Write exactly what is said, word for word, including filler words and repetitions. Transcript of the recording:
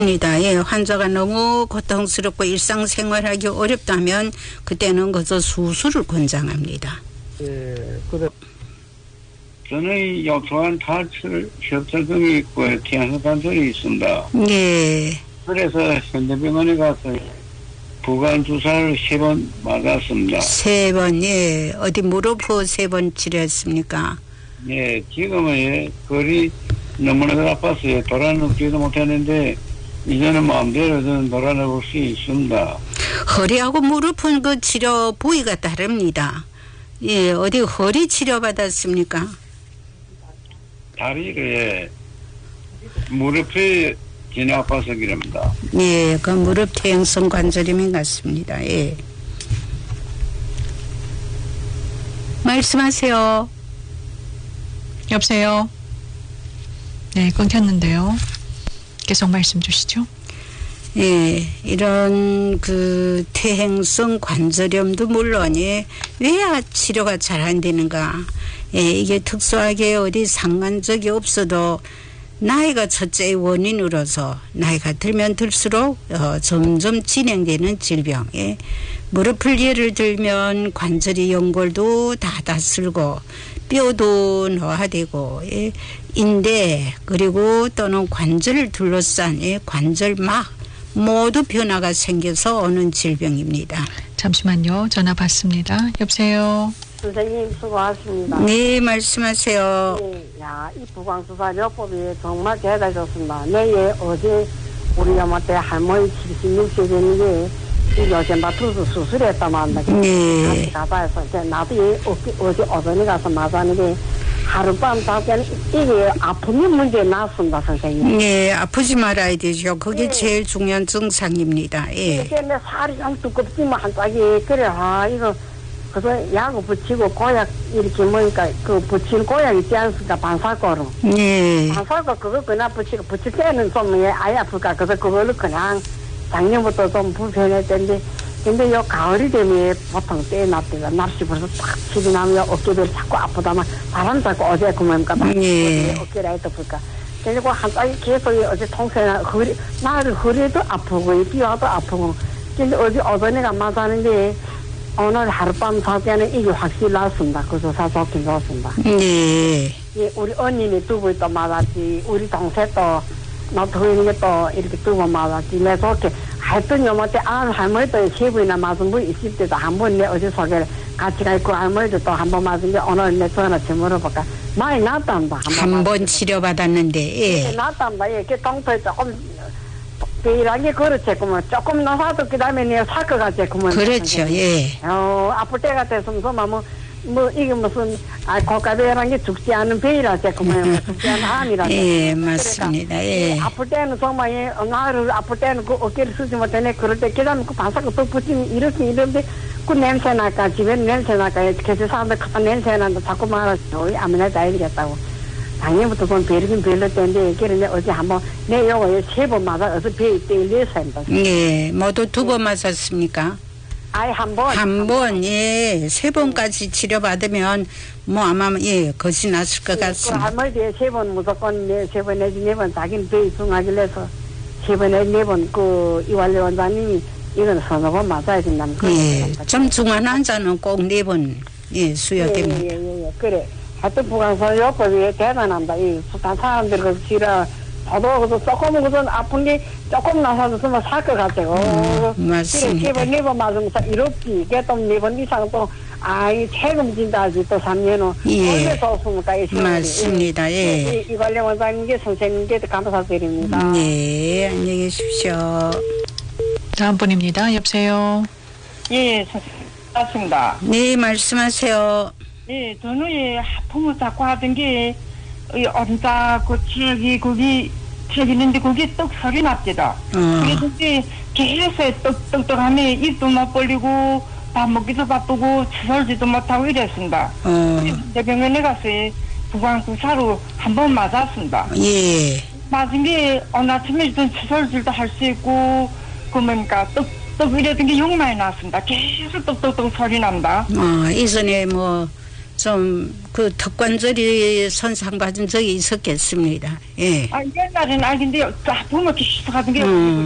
입니다. 예, 환자가 너무 고통스럽고 일상생활하기 어렵다면 그때는 그저 수술을 권장합니다. 예, 그래. 저는 요초한 탈출 협착증이 있고 태양성 관절이 있습니다. 예. 그래서 현대병원에 가서 부관 주사를 세 번 맞았습니다. 세 번, 예. 어디 무릎 세 번 치료했습니까? 예, 지금은 예, 거리 너무나도 아팠어요. 돌아눕지도 못했는데 이제는 마음대로 저는 돌아놓을 수 있습니다. 허리하고 무릎은 그 치료 부위가 다릅니다. 예, 어디 허리 치료 받았습니까? 다리를 무릎이 진짜 아파서 그럽니다. 예, 그 무릎 퇴행성 관절염인 같습니다. 예. 말씀하세요. 여보세요. 네, 끊겼는데요. 계속 말씀 주시죠. 예, 이런 그 퇴행성 관절염도 물론이 왜 치료가 잘 안 되는가. 예, 이게 특수하게 어디 상관적이 없어도 나이가 첫째의 원인으로서 나이가 들면 들수록 어, 점점 진행되는 질병에 무릎을 예를 들면 관절이 연골도 다 다슬고 뼈도 노화되고 예, 인대 그리고 또는 관절을 둘러싼 예, 관절막 모두 변화가 생겨서 오는 질병입니다. 잠시만요. 전화 받습니다. 여보세요. 선생님 수고하십니다. 네, 말씀하세요. 네, 야, 이 부광수사요법이 정말 대단해졌습니다. 내일 어제 우리 엄마때 할머니 칠십육 세 되는데 이 요즘바 투수 수술했다만 네. 같이 가서 해서 이제 나도 어제, 어제 오전에 가서 맞았는데 하룻밤 자면 이게 아픔이 문제 났습니다, 선생님. 네, 아프지 말아야 되죠. 그게 네. 제일 중요한 증상입니다. 예. 이게 내 살이 좀 두껍지만 한 짝이 그래 아 이거 그래서 약을 붙이고 고약 이렇게 뭐니까 그 붙이는 고약 있지 않습니까? 반사고로. 네. 반사고 그거 그냥 붙이고 붙일 때는 좀 아예 아플까 그래서 그걸로 그냥 작년부터 좀 불편했던데 근데 요 가을이 되면 보통 때 납대가 납시 벌써 딱 치고 나면 어깨들이 자꾸 아프다만 바람 자꾸 어제 그만니까 네. 어깨라 해도 볼까 그리고 한 달이 계속 어제 통째나 허리 나를 허리도 아프고 뼈도 아프고 근데 어제 어제가 맞았는데 오늘 하룻밤 잘 때는 이게 확실히 났습니다. 그래서 사서 괜찮습니다. 네. 예, 우리 언니는 두 번 또 맞았지, 우리 동생도 나 더이는 게또 이렇게 두 번 맞았지. 내 좋게 하여튼 요맘때 아 할머니도 세 번이나 맞은 분 있을 때도 한 번 내 어제 소개를 같이 가 있고 할머니도 또 한 번 맞은 게 오늘 내 전화 좀 물어볼까 많이 낫답니다. 한 번 치료받았는데 예. 예, 낫답니다. 예, 그 동토에 조금 베일하게 그렇지구먼 조금 나사도 그 다음에 내가 살것 같지구먼. 그렇죠. 예. 어, 아플 때가 됐으면 정말 뭐, 뭐, 이게 무슨, 아, 고가베라는 게 죽지 않은 베일하지구먼. 죽지 않은 암이라지. 예, 맞습니다. 예. 아플 때는 정말, 예, 나를 아플 때는 그 어깨를 쓰지 못하네. 그럴 때, 그 다음에 그 바삭을 또 붙이면 이렇게 이런데, 그 냄새 날까, 집에 냄새 날까, 계속 사람들 큰 냄새 난다. 자꾸 말하죠. 아무나 다 해야겠다고. 작년부터 좀 베르긴 베를렀는데, 그런데 어제 한 번, 내 요거 세 번 맞아, 어서 베일 때 내서입니다. 예, 모두 두 번 맞았습니까? 아예 한 번. 한 번, 예, 세 번까지 치료받으면 뭐 아마 예, 것이 났을 것 그 같습니다. 할머니들 세 번 무조건 네, 세 번 내지 네 번 자기는 베일 중하길래 해서 세 번 내지 네 번 그 이완래 원장님이 이건 서너 번 맞아야 된다는 거. 예, 좀 중한 환자는 꼭 네 번 예, 수여됩니다. 예, 예, 예, 예. 그래. 하여튼 부강선요법이 대단합니다. 이 숱한 사람들 그 지라 저도 그저 조금 그저 아픈 게 조금 나서도 좀 살 것 같아요. 음, 맞습니다. 세 번, 네 번 맞으면 이렇지. 이게 또 네 번 이상 또, 아, 이 책임진다지 또 삼 년 후. 예. 얼마 좋습니까? 이 세월이. 맞습니다. 예. 이, 이 관련 원장님께 선생님께도 감사드립니다. 네, 안녕히 계십시오. 다음 분입니다. 여보세요. 예, 맞습니다. 네, 말씀하세요. 예, 저는 예, 아픔을 자꾸 하던 게, 이 혼자 그 책이, 거기, 책 있는데 거기 떡 소리 납니다. 어. 그래서 이제 계속 떡, 떡떡하면 입도 못 벌리고, 밥 먹기도 바쁘고, 치설지도 못하고 이랬습니다. 어. 내 병원에 가서 부광수사로 한 번 맞았습니다. 예. 맞은 게 오늘 아침에 좀 치설질도 할 수 있고, 그 뭡니까, 떡, 떡 이랬던 게 욕 많이 났습니다. 계속 떡떡떡 소리 납니다. 어, 이전에 뭐 좀 그 턱관절이 손상받은 적이 있었겠습니다. 예. 아, 옛날에는 알긴데, 아프면 이렇게 시작하던 게. 음.